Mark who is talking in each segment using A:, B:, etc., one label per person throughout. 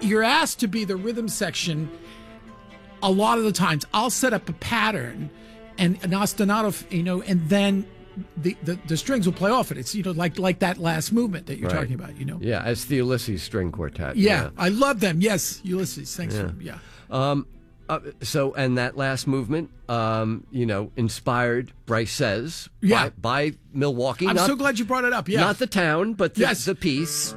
A: you're asked to be the rhythm section a lot of the times. I'll set up a pattern and an ostinato, and then the strings will play off it. It's like that last movement that you're talking about.
B: Yeah, it's the Ulysses String Quartet.
A: Yeah, I love them. Yes, Ulysses. Thanks.
B: So, and that last movement, inspired Bryce Says by Milwaukee.
A: I'm so glad you brought it up. Yeah,
B: not the town, but the piece.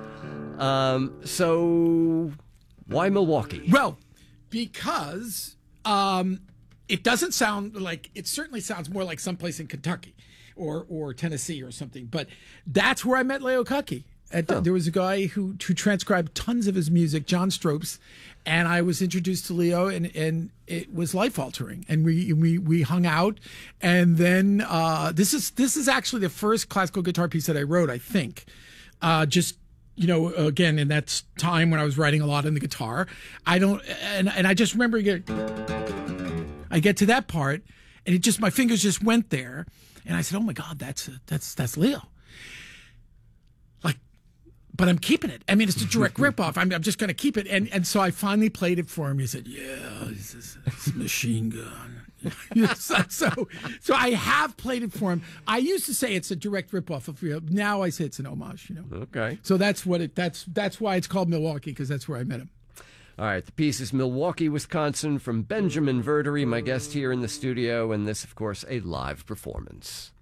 B: So, why Milwaukee?
A: Well, because it doesn't sound like, it certainly sounds more like someplace in Kentucky or Tennessee or something. But that's where I met Leo Cucky. There was a guy who transcribed tons of his music, John Stropes, and I was introduced to Leo, and it was life altering. And we hung out, and then this is actually the first classical guitar piece that I wrote, I think. Again, in that time when I was writing a lot on the guitar, I just remember I get to that part, and my fingers just went there, and I said, "Oh my God, that's Leo." But I'm keeping it. I mean, it's a direct ripoff. I'm just going to keep it. And so I finally played it for him. He said, "Yeah, it's a machine gun." So I have played it for him. I used to say it's a direct ripoff of Leo. Now I say it's an homage.
B: Okay.
A: So that's why it's called Milwaukee, because that's where I met him.
B: All right. The piece is Milwaukee, Wisconsin, from Benjamin Verdery, my guest here in the studio, and this, of course, a live performance.